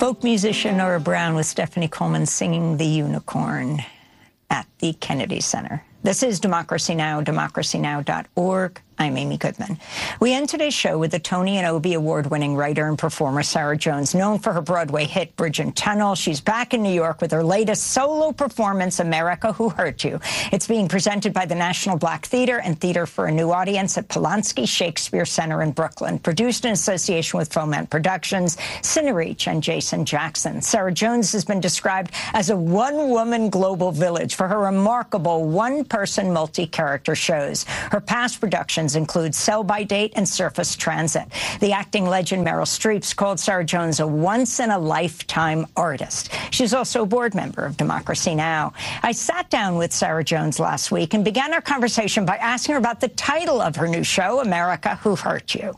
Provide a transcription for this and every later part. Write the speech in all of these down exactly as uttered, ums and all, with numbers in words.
Folk musician Nora Brown with Stephanie Coleman singing The Unicorn at the Kennedy Center. This is Democracy Now!, democracy now dot org. I'm Amy Goodman. We end today's show with the Tony and Obie award-winning writer and performer Sarah Jones, known for her Broadway hit Bridge and Tunnel. She's back in New York with her latest solo performance, America Who Hurt You. It's being presented by the National Black Theater and Theater for a New Audience at Polanski Shakespeare Center in Brooklyn. Produced in association with Foment Productions, Cinereach, and Jason Jackson. Sarah Jones has been described as a one-woman global village for her remarkable one-person multi-character shows. Her past productions include Sell by Date and Surface Transit. The acting legend Meryl Streep's called Sarah Jones a once-in-a-lifetime artist. She's also a board member of Democracy Now! I sat down with Sarah Jones last week and began our conversation by asking her about the title of her new show, America Who Hurt You.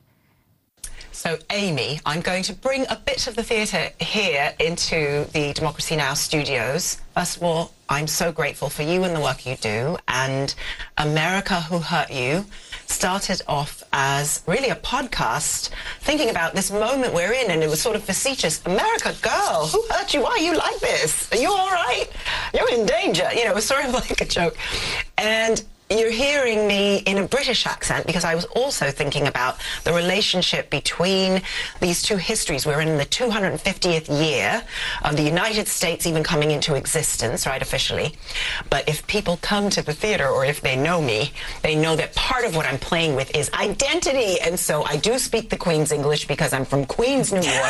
So, Amy, I'm going to bring a bit of the theatre here into the Democracy Now! Studios. First of all, I'm so grateful for you and the work you do. And America Who Hurt You started off as really a podcast thinking about this moment we're in, and it was sort of facetious. America, girl, who hurt you? Why are you like this? Are you all right? You're in danger. You know, it was sort of like a joke. And you're hearing me in a British accent because I was also thinking about the relationship between these two histories. We're in the two hundred fiftieth year of the United States even coming into existence, right, officially. But if people come to the theater, or if they know me, they know that part of what I'm playing with is identity. And so I do speak the Queen's English because I'm from Queens, New York.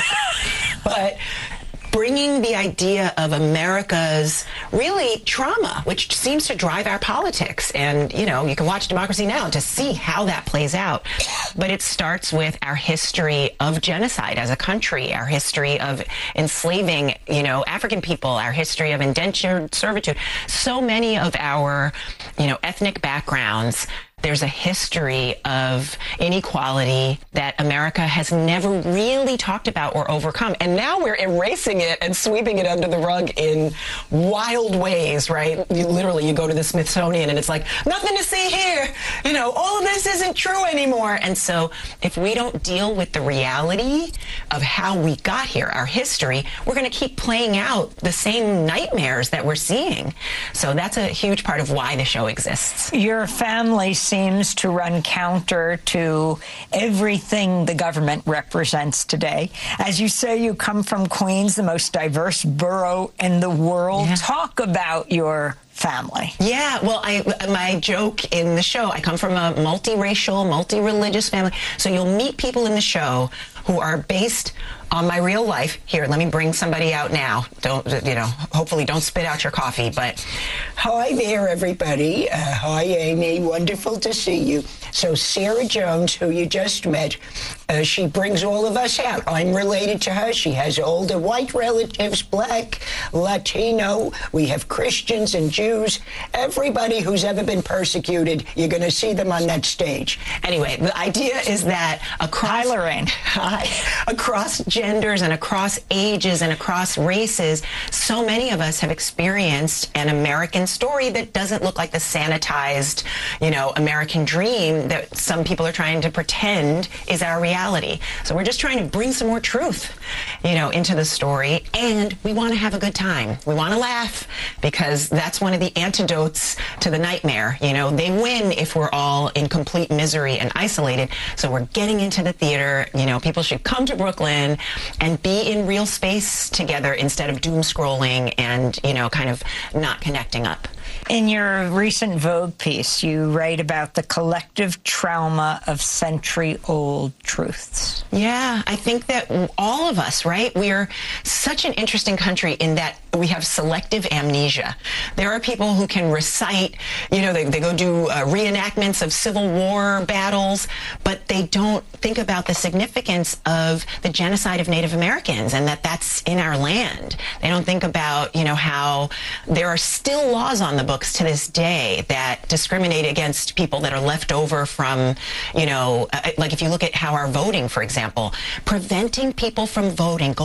But bringing the idea of America's really trauma, which seems to drive our politics. And, you know, you can watch Democracy Now! To see how that plays out. But it starts with our history of genocide as a country, our history of enslaving, you know, African people, our history of indentured servitude. So many of our, you know, ethnic backgrounds. There's a history of inequality that America has never really talked about or overcome. And now we're erasing it and sweeping it under the rug in wild ways, right? You, literally, you go to the Smithsonian and it's like, nothing to see here. You know, all of this isn't true anymore. And so if we don't deal with the reality of how we got here, our history, we're going to keep playing out the same nightmares that we're seeing. So that's a huge part of why the show exists. Your family seems to run counter to everything the government represents today. As you say, you come from Queens, the most diverse borough in the world. Yeah. Talk about your family. Yeah, well, I, my joke in the show, I come from a multiracial, multi-religious family. So you'll meet people in the show who are based on my real life. Here, let me bring somebody out now. Don't, you know, hopefully don't spit out your coffee, but hi there, everybody. Uh, hi, Amy. Wonderful to see you. So Sarah Jones, who you just met, uh, she brings all of us out. I'm related to her. She has older white relatives, black, Latino. We have Christians and Jews. Everybody who's ever been persecuted, you're going to see them on that stage. Anyway, the idea is that across, Hi, Lorraine. Hi, across genders and across ages and across races, so many of us have experienced an American story that doesn't look like the sanitized, you know, American dream that some people are trying to pretend is our reality. So we're just trying to bring some more truth, you know, into the story. And we want to have a good time. We want to laugh because that's one of the antidotes to the nightmare. You know, they win if we're all in complete misery and isolated. So we're getting into the theater. You know, people should come to Brooklyn and be in real space together instead of doom scrolling and, you know, kind of not connecting up. In your recent Vogue piece, you write about the collective trauma of century-old truths. Yeah, I think that all of us, right? We're such an interesting country in that we have selective amnesia. There are people who can recite, you know, they, they go do uh, reenactments of Civil War battles, but they don't think about the significance of the genocide of Native Americans and that that's in our land. They don't think about, you know, how there are still laws on the books to this day that discriminate against people that are left over from, you know, uh, like if you look at how our voting, for example, preventing people from voting goes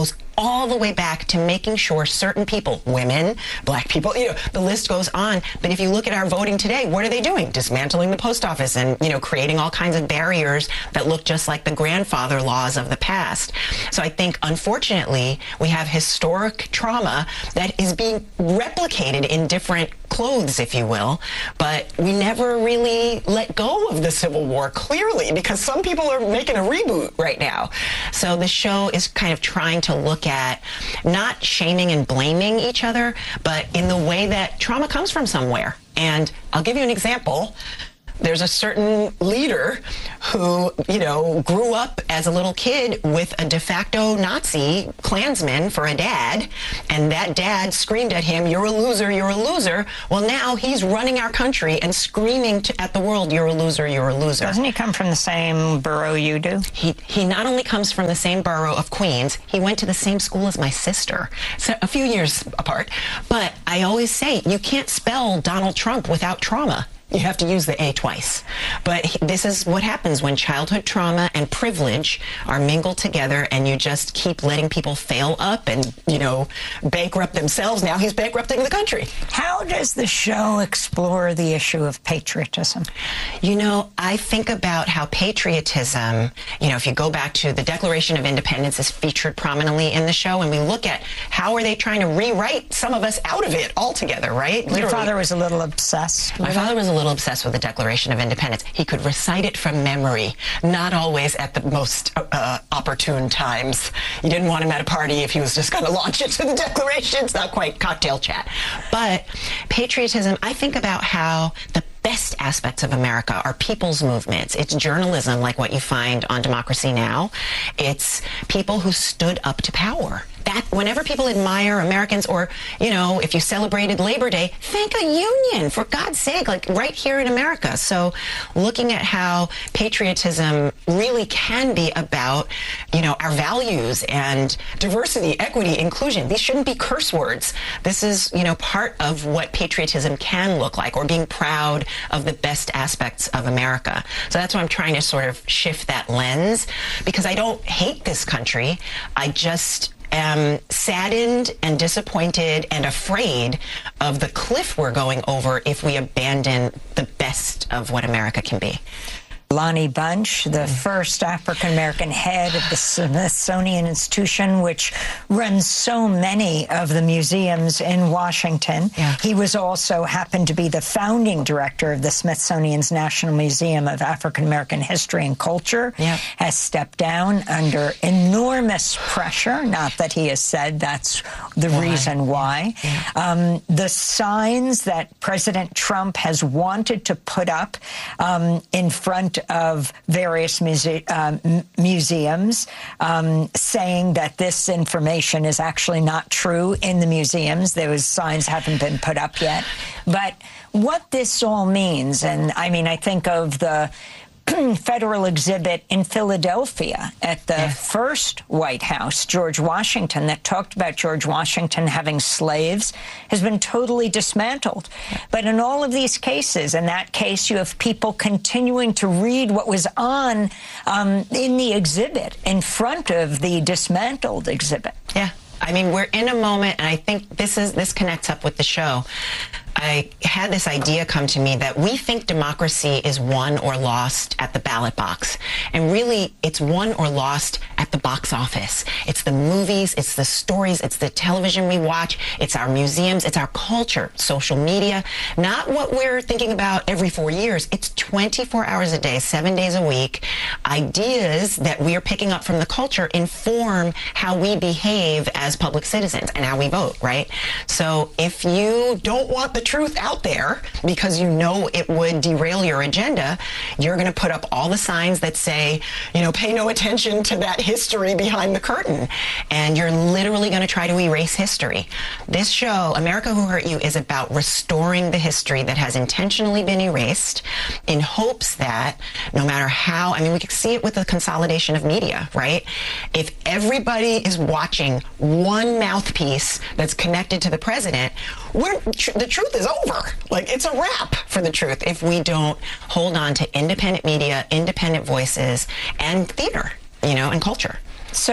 all the way back to making sure certain people, women, black people, you know, the list goes on. But if you look at our voting today, what are they doing? Dismantling the post office and, you know, creating all kinds of barriers that look just like the grandfather laws of the past. So I think, unfortunately, we have historic trauma that is being replicated in different clothes, if you will, but we never really let go of the Civil War, clearly, because some people are making a reboot right now. So the show is kind of trying to look at not shaming and blaming each other, but in the way that trauma comes from somewhere. And I'll give you an example. There's a certain leader who, you know, grew up as a little kid with a de facto Nazi Klansman for a dad, and that dad screamed at him, "You're a loser, you're a loser." Well, now he's running our country and screaming to, at the world, "You're a loser, you're a loser." Doesn't he come from the same borough you do? He he not only comes from the same borough of Queens, he went to the same school as my sister, so a few years apart. But I always say, you can't spell Donald Trump without trauma. You have to use the A twice. But he, this is what happens when childhood trauma and privilege are mingled together, and you just keep letting people fail up and, you know, bankrupt themselves. Now he's bankrupting the country. How does the show explore the issue of patriotism? You know, I think about how patriotism, you know, if you go back to the Declaration of Independence is featured prominently in the show, and we look at how are they trying to rewrite some of us out of it altogether, right? Your father was a little obsessed with My father was a little obsessed with the Declaration of Independence. He could recite it from memory, not always at the most uh, opportune times. You didn't want him at a party if he was just going to launch it to the Declaration. It's not quite cocktail chat. But patriotism, I think about how the best aspects of America are people's movements. It's journalism like what you find on Democracy Now! It's people who stood up to power. That whenever people admire Americans, or, you know, if you celebrated Labor Day, thank a union, for God's sake, like right here in America. So looking at how patriotism really can be about, you know, our values and diversity, equity, inclusion. These shouldn't be curse words. This is, you know, part of what patriotism can look like, or being proud of the best aspects of America. So that's why I'm trying to sort of shift that lens, because I don't hate this country. I just am saddened and disappointed and afraid of the cliff we're going over if we abandon the best of what America can be. Lonnie Bunch, the first African-American head of the Smithsonian Institution, which runs so many of the museums in Washington. Yeah. He was also happened to be the founding director of the Smithsonian's National Museum of African-American History and Culture, yeah. has stepped down under enormous pressure. Not that he has said that's the why? reason why. Yeah. Um, the signs that President Trump has wanted to put up um, in front of various muse- uh, museums, um, saying that this information is actually not true in the museums. Those signs haven't been put up yet. But what this all means, and I mean, I think of the federal exhibit in Philadelphia at the yes. first White House, George Washington, that talked about George Washington having slaves, has been totally dismantled. But in all of these cases, in that case, you have people continuing to read what was on um, in the exhibit in front of the dismantled exhibit. Yeah. I mean, we're in a moment, and I think this is this connects up with the show. I had this idea come to me that we think democracy is won or lost at the ballot box. And really, it's won or lost at the box office. It's the movies, it's the stories, it's the television we watch, it's our museums, it's our culture, social media. Not what we're thinking about every four years. It's twenty-four hours a day, seven days a week. Ideas that we're picking up from the culture inform how we behave as public citizens and how we vote, right? So if you don't want the truth out there because you know it would derail your agenda, you're going to put up all the signs that say, you know, pay no attention to that history behind the curtain. And you're literally going to try to erase history. This show, America Who Hurt You, is about restoring the history that has intentionally been erased in hopes that no matter how, I mean, we can see it with the consolidation of media, right? If everybody is watching one mouthpiece that's connected to the president, we're, tr- the truth is over. Like, it's a wrap for the truth if we don't hold on to independent media, independent voices, and theater, you know, and culture. So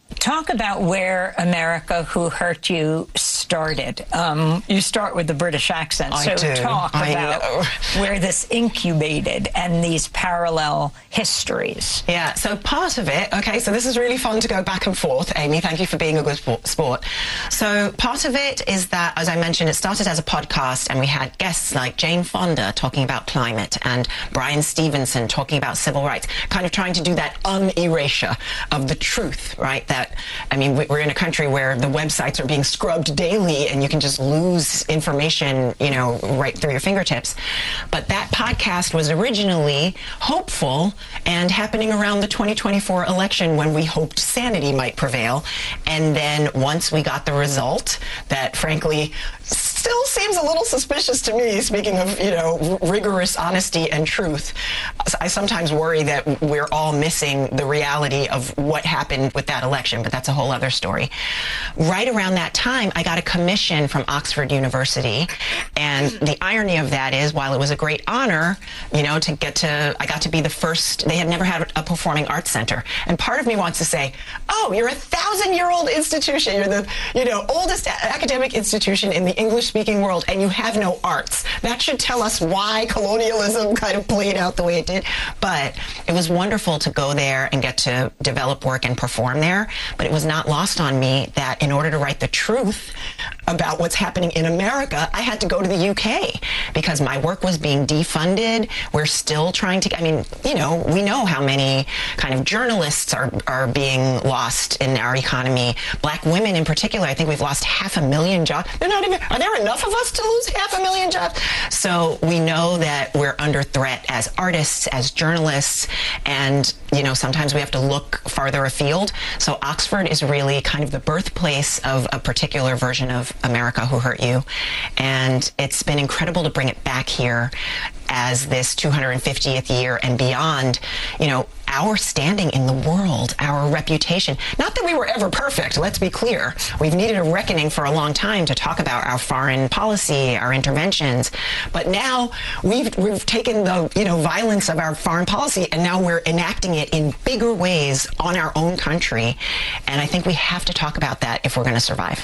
Talk about where America Who Hurt You started. Um, you start with the British accent, I so do. talk I about know. where this incubated and these parallel histories. Yeah, so part of it, okay, so this is really fun to go back and forth, Amy. Thank you for being a good sport. So part of it is that, as I mentioned, it started as a podcast, and we had guests like Jane Fonda talking about climate and Brian Stevenson talking about civil rights, kind of trying to do that un-erasure of the truth, right? That, I mean, we're in a country where the websites are being scrubbed daily and you can just lose information, you know, right through your fingertips. But that podcast was originally hopeful and happening around the twenty twenty-four election when we hoped sanity might prevail. And then once we got the result that, frankly, still seems a little suspicious to me, speaking of, you know, r- rigorous honesty and truth, I sometimes worry that we're all missing the reality of what happened with that election, but that's a whole other story. Right around that time, I got a commission from Oxford University, and the irony of that is, while it was a great honor, you know, to get to, I got to be the first, they had never had a performing arts center, and part of me wants to say, oh, you're a thousand-year-old institution, you're the, you know, oldest a- academic institution in the English-speaking world, and you have no arts. That should tell us why colonialism kind of played out the way it did. But it was wonderful to go there and get to develop work and perform there. But it was not lost on me that in order to write the truth about what's happening in America, I had to go to the U K because my work was being defunded. We're still trying to, I mean, you know, we know how many kind of journalists are, are being lost in our economy. Black women in particular, I think we've lost half a million jobs. They're not even, are there enough of us to lose half a million jobs? So we know that we're under threat as artists, as journalists, and, you know, sometimes we have to look farther afield. So Oxford is really kind of the birthplace of a particular version of America Who Hurt You. And it's been incredible to bring it back here as this two hundred fiftieth year and beyond, you know, our standing in the world, our reputation. Not that we were ever perfect, let's be clear. We've needed a reckoning for a long time to talk about our foreign policy, our interventions. But now we've we've taken the, you know, violence of our foreign policy, and now we're enacting it in bigger ways on our own country. And I think we have to talk about that if we're going to survive.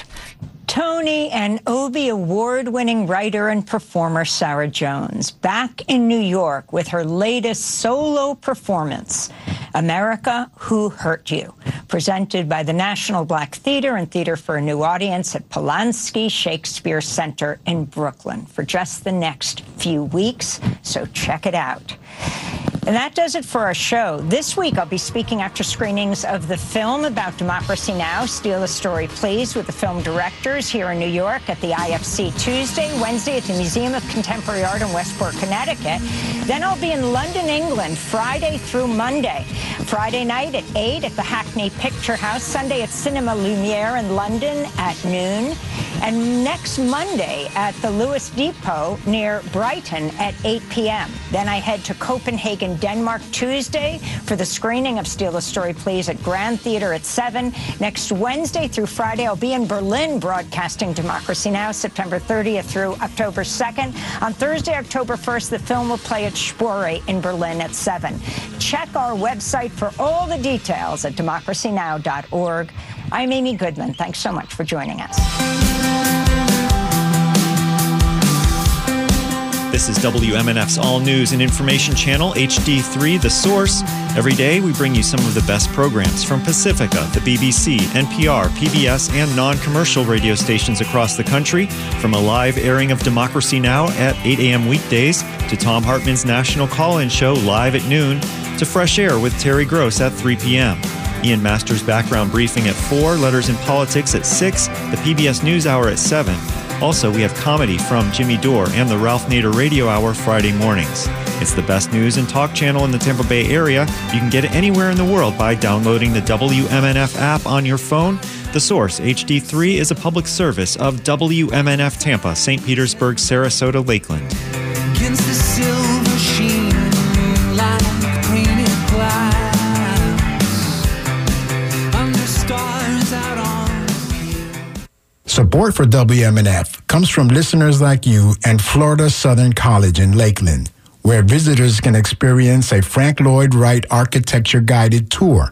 Tony and Obie award-winning writer and performer Sarah Jones back in New York with her latest solo performance, America Who Hurt You, presented by the National Black Theater and Theater for a New Audience at Polanski Shakespeare Center in Brooklyn for just the next few weeks, so check it out. And that does it for our show. This week, I'll be speaking after screenings of the film about Democracy Now!, Steal a Story, Please, with the film directors here in New York at the I F C Tuesday, Wednesday at the Museum of Contemporary Art in Westport, Connecticut. Then I'll be in London, England, Friday through Monday. Friday night at eight at the Hackney Picture House, Sunday at Cinema Lumiere in London at noon, and next Monday at the Lewis Depot near Brighton at eight p.m. Then I head to Copenhagen, Denmark, Tuesday for the screening of Steal a Story, Please at Grand Theater at seven. Next Wednesday through Friday, I'll be in Berlin broadcasting Democracy Now! September thirtieth through October second. On Thursday, October first, the film will play at Spore in Berlin at seven. Check our website for all the details at democracy now dot org. I'm Amy Goodman. Thanks so much for joining us. This is W M N F's All News and Information Channel, H D three, The Source. Every day, we bring you some of the best programs from Pacifica, the B B C, N P R, P B S, and non-commercial radio stations across the country, from a live airing of Democracy Now! At eight a.m. weekdays, to Tom Hartman's national call-in show live at noon, to Fresh Air with Terry Gross at three p.m. Ian Masters' background briefing at four, Letters in Politics at six, the P B S NewsHour at seven. Also, we have comedy from Jimmy Dore and the Ralph Nader Radio Hour Friday mornings. It's the best news and talk channel in the Tampa Bay area. You can get it anywhere in the world by downloading the W M N F app on your phone. The Source, H D three, is a public service of W M N F Tampa, Saint Petersburg, Sarasota, Lakeland. Against the silver sheen, like painted glass, under stars out on the pier. Support for W M N F comes from listeners like you and Florida Southern College in Lakeland, where visitors can experience a Frank Lloyd Wright architecture-guided tour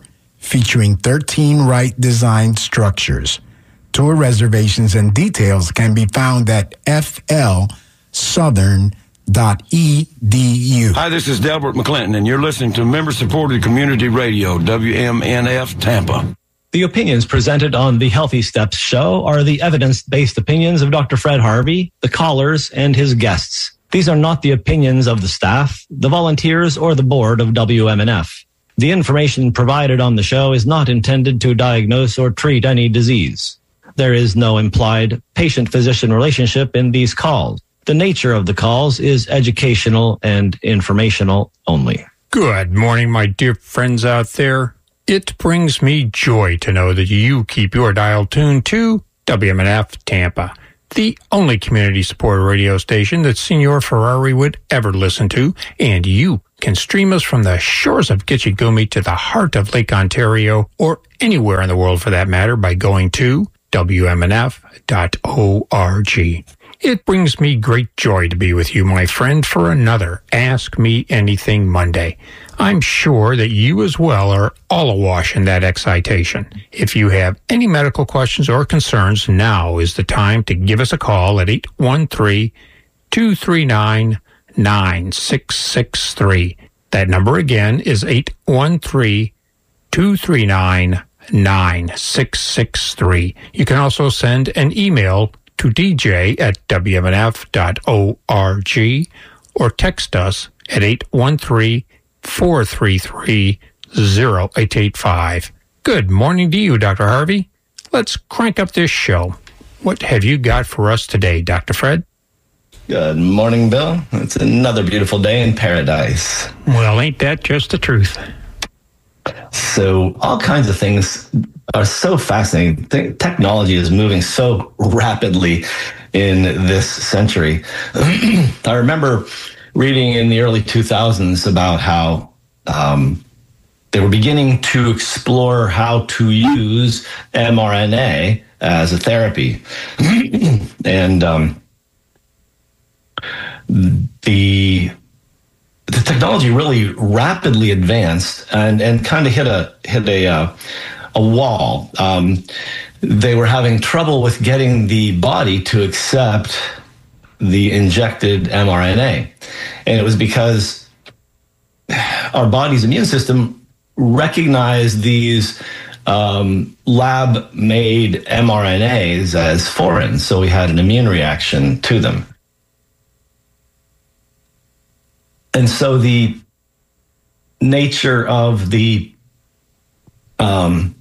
featuring thirteen right design structures. Tour reservations and details can be found at f l southern dot e d u. Hi, this is Delbert McClinton, and you're listening to member-supported community radio, W M N F Tampa. The opinions presented on the Healthy Steps show are the evidence-based opinions of Doctor Fred Harvey, the callers, and his guests. These are not the opinions of the staff, the volunteers, or the board of W M N F. The information provided on the show is not intended to diagnose or treat any disease. There is no implied patient-physician relationship in these calls. The nature of the calls is educational and informational only. Good morning, my dear friends out there. It brings me joy to know that you keep your dial tuned to W M N F Tampa, the only community-supported radio station that Senor Ferrari would ever listen to, and you can stream us from the shores of Gitche Gumee to the heart of Lake Ontario, or anywhere in the world for that matter, by going to w m n f dot org. It brings me great joy to be with you, my friend, for another Ask Me Anything Monday. I'm sure that you as well are all awash in that excitation. If you have any medical questions or concerns, now is the time to give us a call at eight one three, two three nine, nine six six three. That number again is eight one three, two three nine, nine six six three. You can also send an email to d j at w m n f dot org or text us at eight one three, four three three, zero eight eight five. Good morning to you, Doctor Harvey. Let's crank up this show. What have you got for us today, Doctor Fred? Good morning, Bill. It's another beautiful day in paradise. Well, ain't that just the truth? So all kinds of things are so fascinating. Th- technology is moving so rapidly in this century. I remember reading in the early two thousands about how um, they were beginning to explore how to use mRNA as a therapy. and um, the the technology really rapidly advanced and, and kind of hit a hit a uh, a wall. Um, they were having trouble with getting the body to accept the injected mRNA, and it was because our body's immune system recognized these um, lab-made mRNAs as foreign, so we had an immune reaction to them. And so the nature of the um,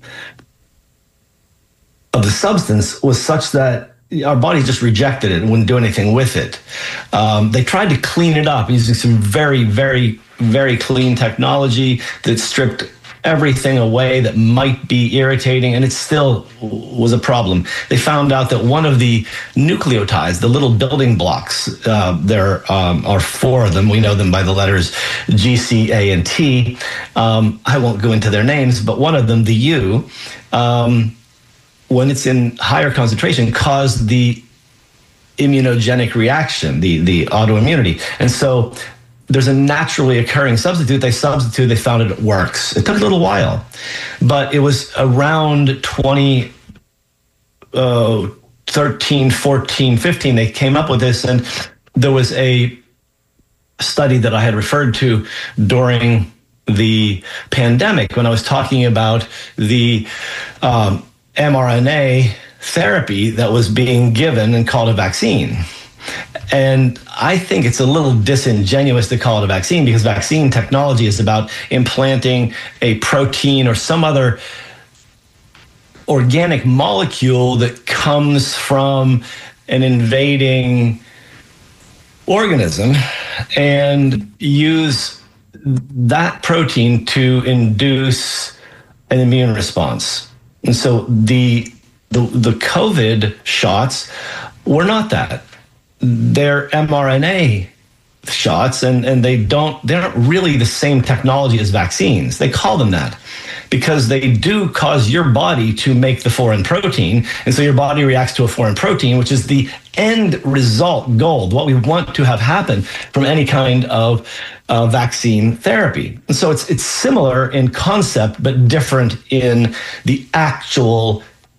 of the substance was such that our body just rejected it and wouldn't do anything with it. Um, they tried to clean it up using some very, very, very clean technology that stripped everything away that might be irritating, and it still was a problem. They found out that one of the nucleotides, the little building blocks, uh, there um, are four of them. We know them by the letters G, C, A, and T. Um, I won't go into their names, but one of them, the U, um, when it's in higher concentration, caused the immunogenic reaction, the, the autoimmunity. And so there's a naturally occurring substitute. They substitute, they found it works. It took a little while, but it was around twenty thirteen, fourteen, fifteen, they came up with this. And there was a study that I had referred to during the pandemic when I was talking about the um, mRNA therapy that was being given and called a vaccine. And I think it's a little disingenuous to call it a vaccine, because vaccine technology is about implanting a protein or some other organic molecule that comes from an invading organism and use that protein to induce an immune response. And so the the, the COVID shots were not that. They're mRNA shots, and, and they don't, they aren't really the same technology as vaccines. They call them that because they do cause your body to make the foreign protein. And so your body reacts to a foreign protein, which is the end result goal, what we want to have happen from any kind of uh, vaccine therapy. And so it's it's similar in concept, but different in the actual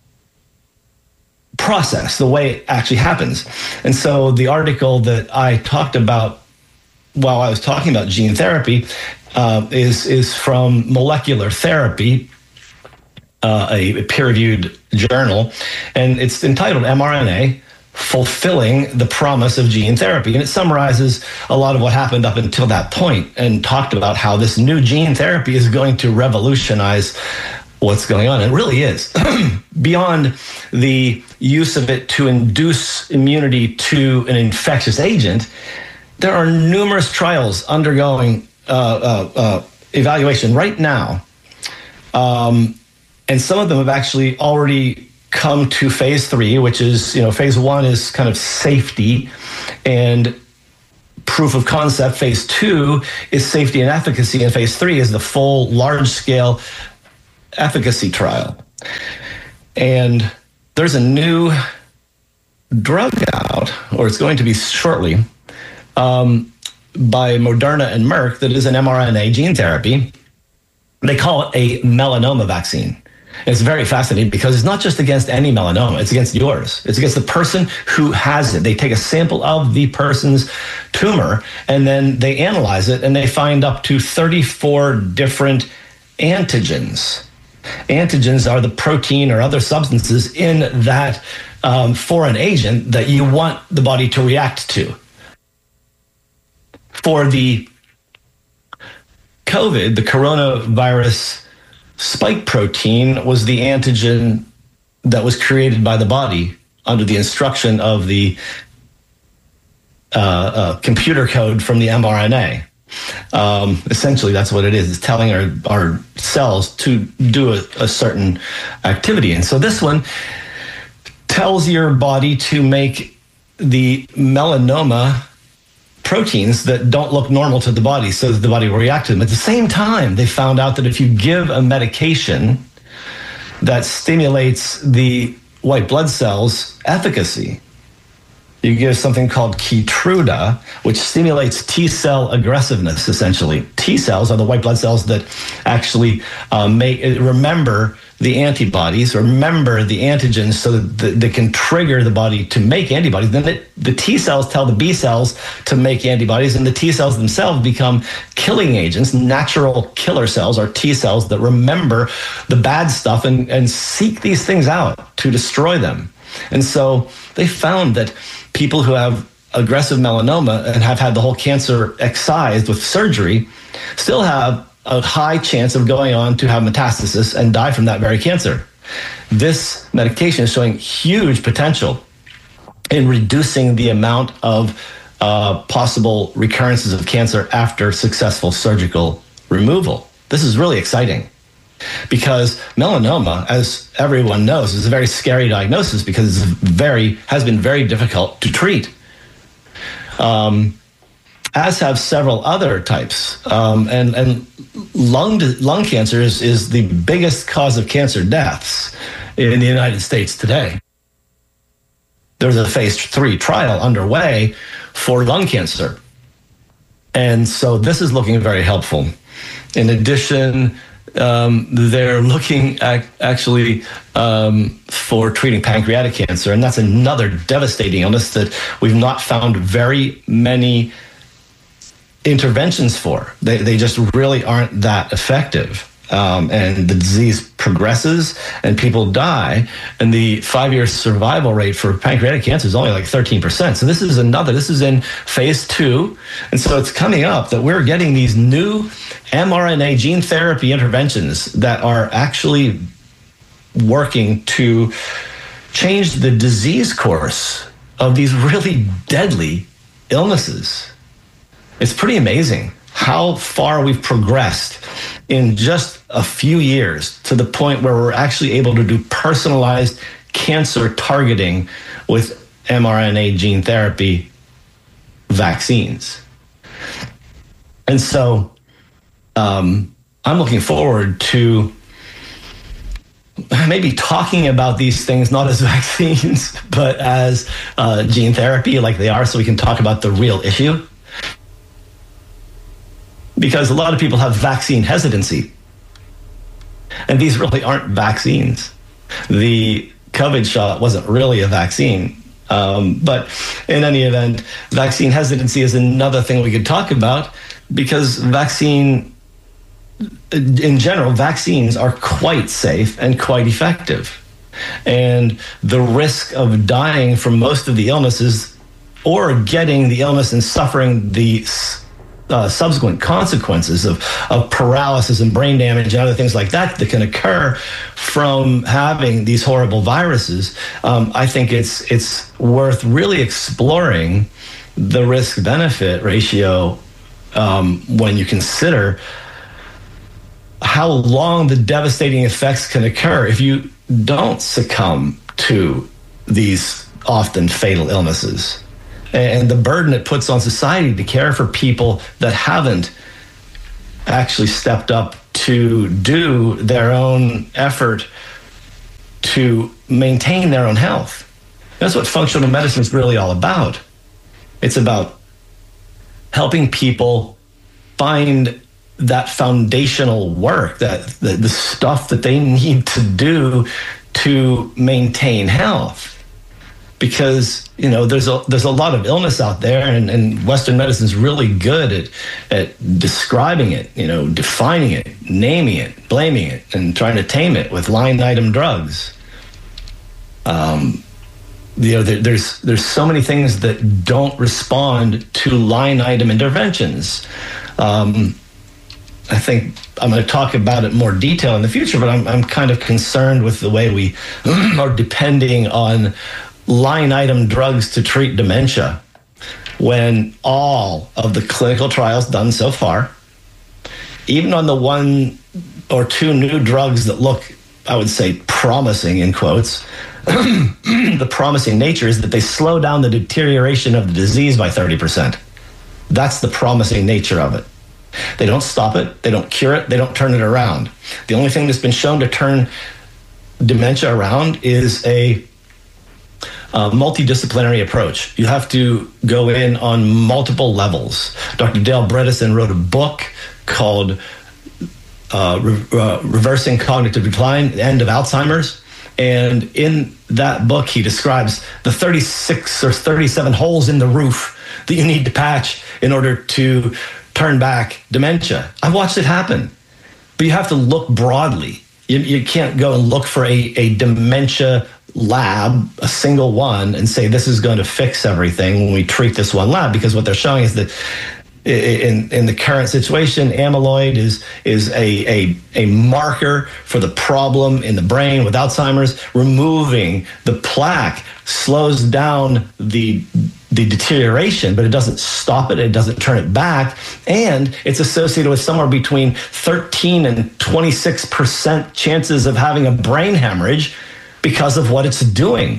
process, the way it actually happens. And so the article that I talked about while I was talking about gene therapy uh, is, is from Molecular Therapy, uh, a peer-reviewed journal, and it's entitled mRNA, Fulfilling the Promise of Gene Therapy. And it summarizes a lot of what happened up until that point and talked about how this new gene therapy is going to revolutionize what's going on. It really is. Beyond the use of it to induce immunity to an infectious agent, there are numerous trials undergoing uh, uh, uh, evaluation right now. Um, and some of them have actually already come to phase three, which is, you know, phase one is kind of safety and proof of concept. Phase two is safety and efficacy. And phase three is the full large scale efficacy trial. And there's a new drug out, or it's going to be shortly, um, by Moderna and Merck that is an mRNA gene therapy. They call it a melanoma vaccine. It's very fascinating because it's not just against any melanoma, it's against yours. It's against the person who has it. They take a sample of the person's tumor and then they analyze it and they find up to thirty-four different antigens. Antigens are the protein or other substances in that um, foreign agent that you want the body to react to. For the COVID, the coronavirus spike protein was the antigen that was created by the body under the instruction of the uh, uh, computer code from the mRNA. Um, essentially, that's what it is. It's telling our, our cells to do a, a certain activity. And so this one tells your body to make the melanoma proteins that don't look normal to the body so that the body will react to them. At the same time, they found out that if you give a medication that stimulates the white blood cells' efficacy, you give something called Keytruda, which stimulates T-cell aggressiveness, essentially. T-cells are the white blood cells that actually um, make, remember the antibodies, remember the antigens so that they can trigger the body to make antibodies. Then it, the T-cells tell the B-cells to make antibodies, and the T-cells themselves become killing agents. Natural killer cells are T-cells that remember the bad stuff and, and seek these things out to destroy them. And so they found that people who have aggressive melanoma and have had the whole cancer excised with surgery still have a high chance of going on to have metastasis and die from that very cancer. This medication is showing huge potential in reducing the amount of uh, possible recurrences of cancer after successful surgical removal. This is really exciting because melanoma, as everyone knows, is a very scary diagnosis because it's very has been very difficult to treat. Um, as have several other types. Um, and and lung, lung cancer is, is the biggest cause of cancer deaths in the United States today. There's a phase three trial underway for lung cancer. And so this is looking very helpful. In addition, um, they're looking at actually um, for treating pancreatic cancer. And that's another devastating illness that we've not found very many interventions for. They they just really aren't that effective. Um, and the disease progresses and people die. And the five-year survival rate for pancreatic cancer is only like thirteen percent. So this is another, this is in phase two. And so it's coming up that we're getting these new mRNA gene therapy interventions that are actually working to change the disease course of these really deadly illnesses. It's pretty amazing how far we've progressed in just a few years to the point where we're actually able to do personalized cancer targeting with mRNA gene therapy vaccines. And so um, I'm looking forward to maybe talking about these things not as vaccines, but as uh, gene therapy like they are, so we can talk about the real issue. because a lot of people have vaccine hesitancy. And these really aren't vaccines. The COVID shot wasn't really a vaccine. Um, but in any event, vaccine hesitancy is another thing we could talk about, because vaccine, in general, vaccines are quite safe and quite effective. And the risk of dying from most of the illnesses, or getting the illness and suffering the uh, subsequent consequences of, of paralysis and brain damage and other things like that that can occur from having these horrible viruses, um, I think it's it's worth really exploring the risk-benefit ratio um, when you consider how long the devastating effects can occur if you don't succumb to these often fatal illnesses, and the burden it puts on society to care for people that haven't actually stepped up to do their own effort to maintain their own health. That's what functional medicine is really all about. It's about helping people find that foundational work, that the, the stuff that they need to do to maintain health. Because, you know, there's a there's a lot of illness out there, and, and Western medicine is really good at at describing it, you know, defining it, naming it, blaming it, and trying to tame it with line item drugs. Um, you know, there, there's there's so many things that don't respond to line item interventions. Um, I think I'm going to talk about it in more detail in the future, but I'm I'm kind of concerned with the way we are depending on line item drugs to treat dementia, when all of the clinical trials done so far, even on the one or two new drugs that look, I would say, promising in quotes, the promising nature is that they slow down the deterioration of the disease by thirty percent. That's the promising nature of it. They don't stop it, they don't cure it, they don't turn it around. The only thing that's been shown to turn dementia around is a Uh, multidisciplinary approach. You have to go in on multiple levels. Doctor Dale Bredesen wrote a book called uh, Re- uh, Reversing Cognitive Decline, The End of Alzheimer's. And in that book, he describes the thirty-six or thirty-seven holes in the roof that you need to patch in order to turn back dementia. I've watched it happen, but you have to look broadly. You, you can't go and look for a, a dementia lab, a single one, and say this is going to fix everything when we treat this one lab, because what they're showing is that in in the current situation, amyloid is is a a a marker for the problem in the brain with Alzheimer's. Removing the plaque slows down the the deterioration, but it doesn't stop it, it doesn't turn it back, and it's associated with somewhere between thirteen and twenty-six percent chances of having a brain hemorrhage because of what it's doing.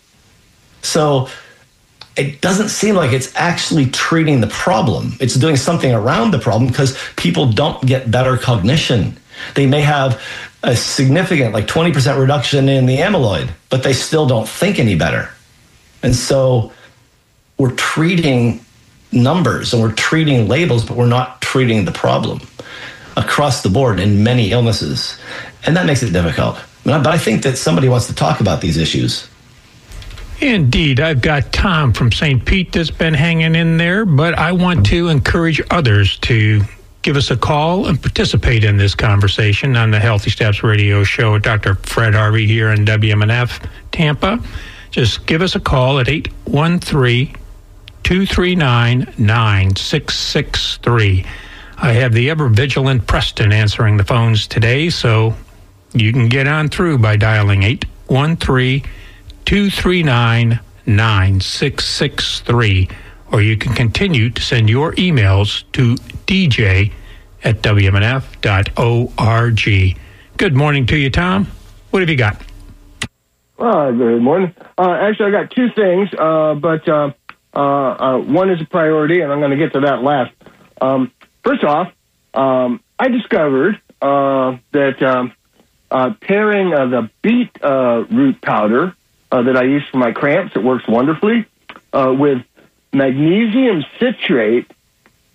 So it doesn't seem like it's actually treating the problem. It's doing something around the problem, because people don't get better cognition. They may have a significant, like twenty percent reduction in the amyloid, but they still don't think any better. And so we're treating numbers and we're treating labels, but we're not treating the problem across the board in many illnesses. And that makes it difficult. But I think that somebody wants to talk about these issues. Indeed. I've got Tom from Saint Pete that's been hanging in there, but I want to encourage others to give us a call and participate in this conversation on the Healthy Steps Radio Show with Doctor Fred Harvey here in W M N F Tampa. Just give us a call at eight one three, two three nine, nine six six three. I have the ever-vigilant Preston answering the phones today, so you can get on through by dialing eight one three, two three nine, nine six six three, or you can continue to send your emails to d j at w m n f dot org. Good morning to you, Tom. What have you got? Uh, good morning. Uh, actually, I got two things, uh, but uh, uh, uh, one is a priority, and I'm going to get to that last. Um, first off, um, I discovered uh, that um, Uh, pairing uh, the beet uh, root powder uh, that I use for my cramps, it works wonderfully, uh, with magnesium citrate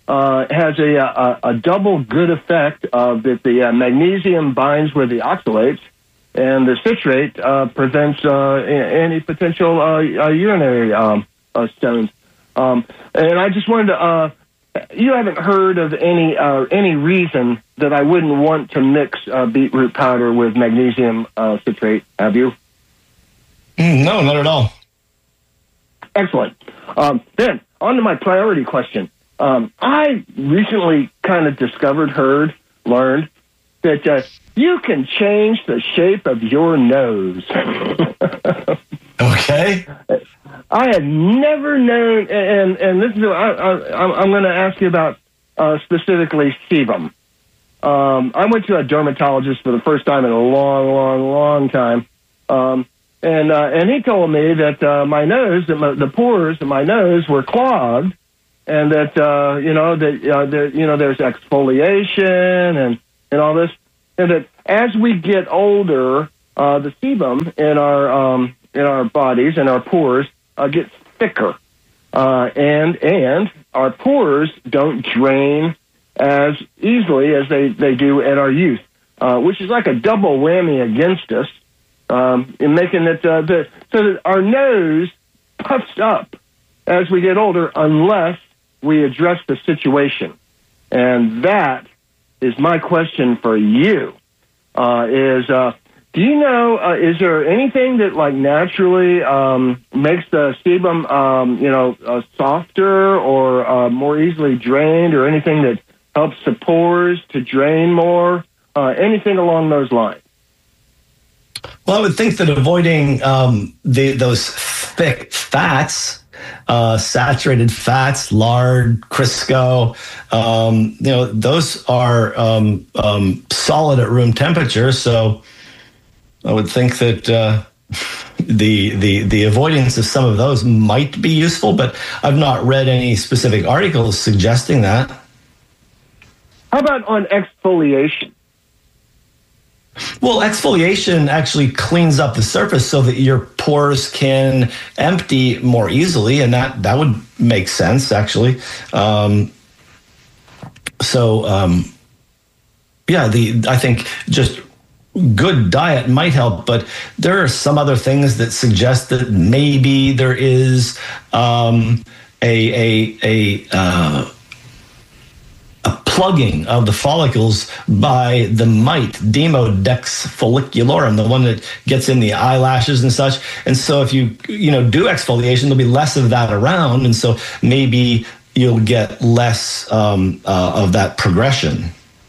uh, has a, a, a double good effect of that the uh, magnesium binds with the oxalates, and the citrate uh, prevents uh, any potential uh, uh, urinary um, uh, stones. Um, and I just wanted to, uh, you haven't heard of any uh, any reason that I wouldn't want to mix uh, beetroot powder with magnesium uh, citrate, have you? Mm, no, not at all. Excellent. Um, then, on to my priority question. Um, I recently kind of discovered, heard, learned that uh, you can change the shape of your nose. Okay. I had never known, and and this is I, I, I'm going to ask you about uh, specifically sebum. Um, I went to a dermatologist for the first time in a long, long, long time, um, and uh, and he told me that uh, my nose, that my, the pores in my nose were clogged, and that uh, you know that uh, there, you know there's exfoliation and and all this, and that as we get older, uh, the sebum in our um, in our bodies and our pores uh, gets thicker, uh, and and our pores don't drain as easily as they, they do in our youth, uh, which is like a double whammy against us, um, in making it uh, the, so that our nose puffs up as we get older unless we address the situation. And that is my question for you, uh, is uh, do you know, uh, is there anything that like naturally um, makes the sebum, um, you know, uh, softer or uh, more easily drained, or anything that helps the pores to drain more, uh, anything along those lines? Well, I would think that avoiding um, the, those thick fats, uh, saturated fats, lard, Crisco, um, you know, those are um, um, solid at room temperature. So I would think that uh, the the the avoidance of some of those might be useful, but I've not read any specific articles suggesting that. How about on exfoliation? Well, exfoliation actually cleans up the surface so that your pores can empty more easily, and that, that would make sense, actually. Um, so, um, yeah, the I think just good diet might help, but there are some other things that suggest that maybe there is um, a a a uh, a plugging of the follicles by the mite, Demodex follicularum, the one that gets in the eyelashes and such. And so if you, you know, do exfoliation, there'll be less of that around. And so maybe you'll get less um, uh, of that progression.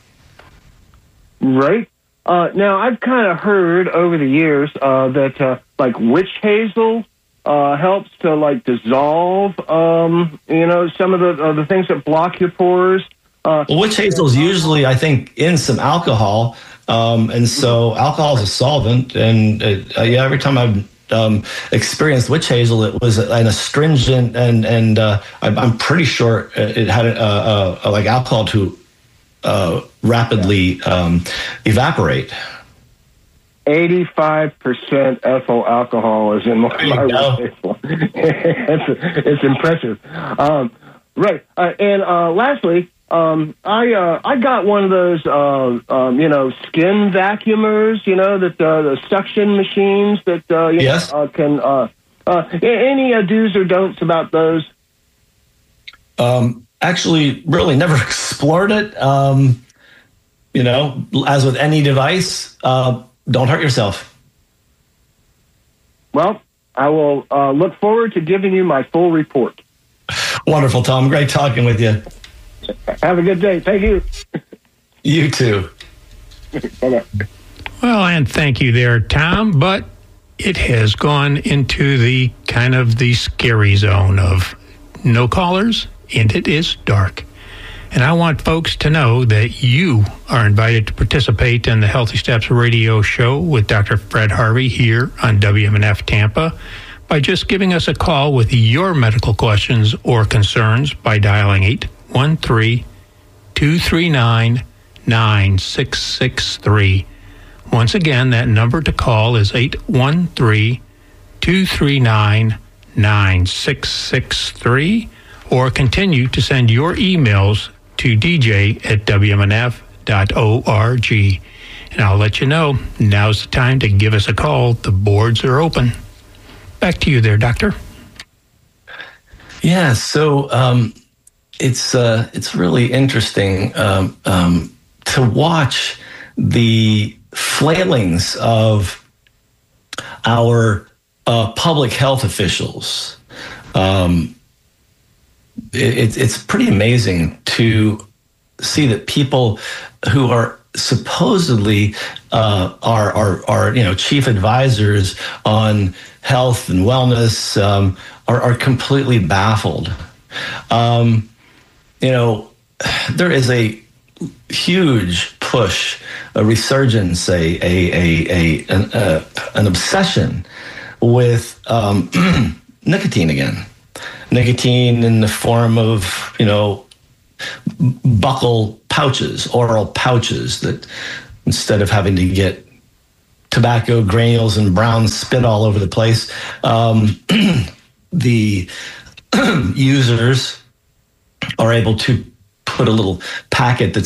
Right. Uh, now, I've kind of heard over the years uh, that uh, like witch hazel uh, helps to like dissolve, um, you know, some of the, uh, the things that block your pores. Uh, well, witch hazel is usually, I think, in some alcohol, um, and so alcohol is a solvent. And it, uh, yeah, every time I've um, experienced witch hazel, it was an astringent, and and uh, I'm pretty sure it had a, a, a, like alcohol to uh, rapidly um, evaporate. eighty-five percent ethyl alcohol is in my witch hazel. it's, it's impressive. Um, right, uh, and uh, lastly. Um, I uh, I got one of those uh, um, you know skin vacuumers, you know that uh, the suction machines that uh, you yes. know, uh, can uh, uh, any uh, do's or don'ts about those? Um, actually, really never explored it. Um, you know, as with any device, uh, don't hurt yourself. Well, I will uh, look forward to giving you my full report. Wonderful, Tom. Great talking with you. Have a good day. Thank you. You too. Bye-bye. Well, and thank you there, Tom. But it has gone into the kind of the scary zone of no callers, and it is dark. And I want folks to know that you are invited to participate in the Healthy Steps Radio show with Doctor Fred Harvey here on W M N F Tampa by just giving us a call with your medical questions or concerns by dialing eight one three, two three nine, nine six six three. Once again, that number to call is eight one three, two three nine, nine six six three. or continue to send your emails to d j at w m n f dot org. And I'll let you know, now's the time to give us a call. The boards are open. Back to you there, Doctor. Yeah, so um, it's uh, it's really interesting um, um, to watch the flailings of our uh, public health officials. Um, it, it's pretty amazing to see that people who are supposedly uh, are, are, are, you know, chief advisors on health and wellness um, are, are completely baffled. Um, you know, there is a huge push, a resurgence, a, a, a, a an, uh, an obsession with um, nicotine again. Nicotine in the form of, you know, buccal pouches, oral pouches that instead of having to get tobacco granules and brown spit all over the place, um, the users are able to put a little packet that's